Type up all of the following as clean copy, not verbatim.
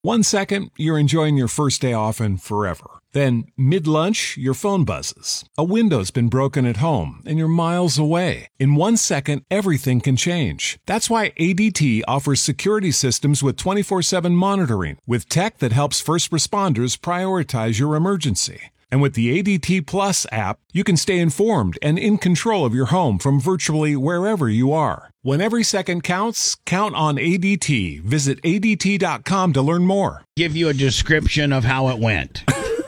1 second, you're enjoying your first day off and forever. Then, mid-lunch, your phone buzzes. A window's been broken at home, and you're miles away. In 1 second, everything can change. That's why ADT offers security systems with 24/7 monitoring, with tech that helps first responders prioritize your emergency. And with the ADT Plus app, you can stay informed and in control of your home from virtually wherever you are. When every second counts, count on ADT. Visit ADT.com to learn more. Give you a description of how it went.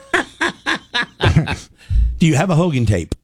Do you have a Hogan tape?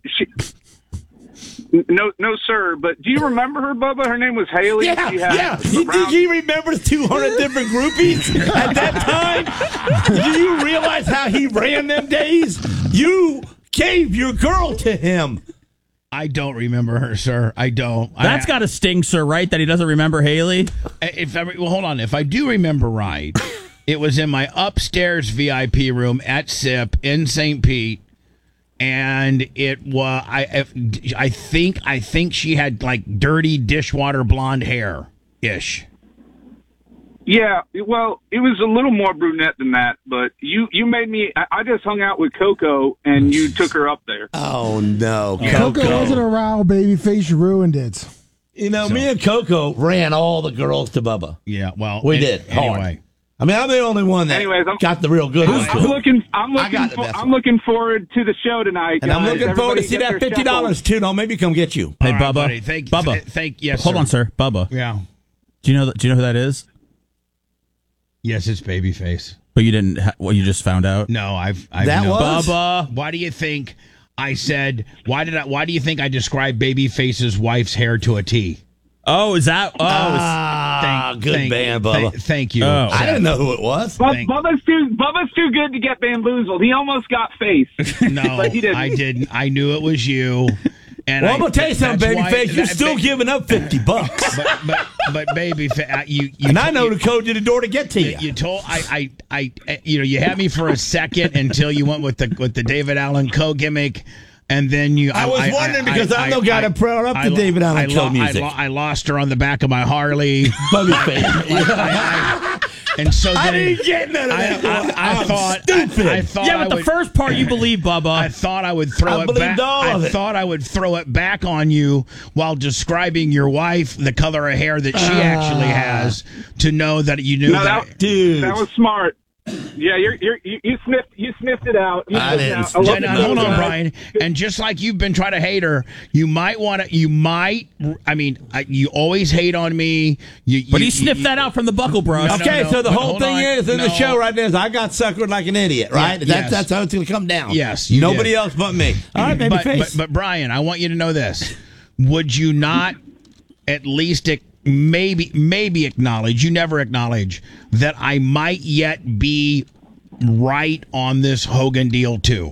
No, sir. But do you remember her, Bubba? Her name was Haley. Yeah. Did you remember 200 different groupies at that time? Do you realize how he ran them days? You gave your girl to him. I don't remember her, sir. I don't. That's got to sting, sir, right? That he doesn't remember Haley? Hold on. If I do remember right, it was in my upstairs VIP room at SIP in St. Pete. And it was, I think she had like dirty dishwater blonde hair ish. Yeah, well, it was a little more brunette than that, but you made me. I just hung out with Coco, and you took her up there. Oh no, Coco wasn't around, babyface. You ruined it. You know, me and Coco ran all the girls to Bubba. Yeah, well, we did. Anyway. I mean, I'm the only one that got the real good one. I'm looking forward to the show tonight, and guys. I'm looking forward to see that $50 too. I'll maybe come get you. Hey, All right, Bubba. buddy. Yes. Hold on, sir. Bubba. Yeah. Do you know who that is? Yes, it's Babyface. But you didn't. You just found out. No, I've that known. was Bubba. Why do you think I said? Why do you think I described Babyface's wife's hair to a T? Oh, is that? Good band, Bubba. Thank you. Oh. I didn't know who it was. Bubba's too good to get bamboozled. He almost got faced. No, but he didn't. I didn't. I knew it was you. And I'm gonna tell you something, Babyface. You're still giving up $50. But Babyface, you and I know the code to the door to get to you. You told you had me for a second until you went with the David Allen Coe gimmick. And then I was wondering because I'm no guy to proud up to David Allen Coe music. I lost her on the back of my Harley. And so I didn't get none of that. I thought stupid. I thought Yeah, but the first part you believe, Bubba. I thought I would throw it back. I thought I would throw it back on you while describing your wife, the color of hair that she actually has, to know that you knew dude. That was smart. Yeah, you sniffed it out. I didn't. Hold on, Brian. And just like you've been trying to hate her, you might want to. You always hate on me. But he sniffed that out from the buckle brush. Okay, so the whole thing is in the show right now is I got suckered like an idiot, right? Yeah, That's how it's going to come down. Yes, nobody else but me. All right, Babyface. But Brian, I want you to know this: would you not at least maybe acknowledge, you never acknowledge, that I might yet be right on this Hogan deal too?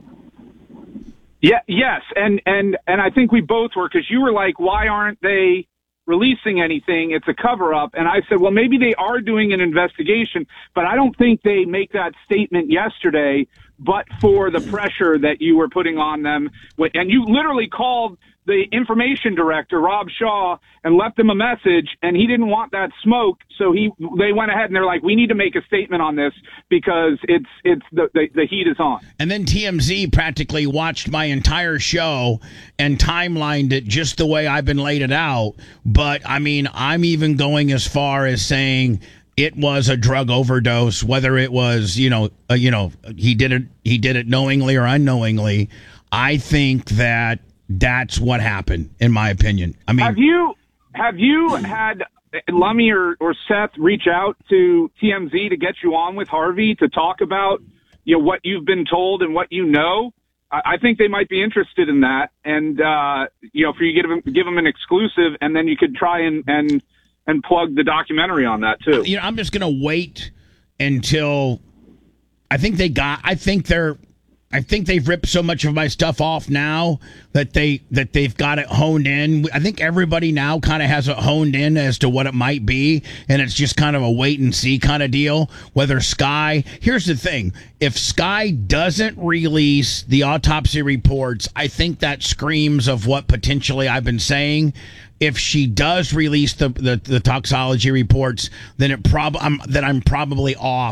Yeah, yes, and I think we both were, because you were like, why aren't they releasing anything? It's a cover-up. And I said, well, maybe they are doing an investigation, but I don't think they make that statement yesterday, but for the pressure that you were putting on them. And you literally called the information director, Rob Shaw, and left him a message, and he didn't want that smoke, so they went ahead and they're like, we need to make a statement on this because the heat is on. And then TMZ practically watched my entire show and timelined it just the way I've been laid it out. But I mean, I'm even going as far as saying it was a drug overdose, whether it was, he did it knowingly or unknowingly. I think that's what happened, in my opinion. I mean, have you had Lummy or Seth reach out to TMZ to get you on with Harvey to talk about what you've been told and what you know? I think they might be interested in that, and for you to give them an exclusive, and then you could try and plug the documentary on that too. I'm just going to wait until I think they're I think they've ripped so much of my stuff off now that they've got it honed in. I think everybody now kind of has it honed in as to what it might be, and it's just kind of a wait and see kind of deal. Whether Sky, here's the thing: if Sky doesn't release the autopsy reports, I think that screams of what potentially I've been saying. If she does release the toxology reports, then I'm probably off.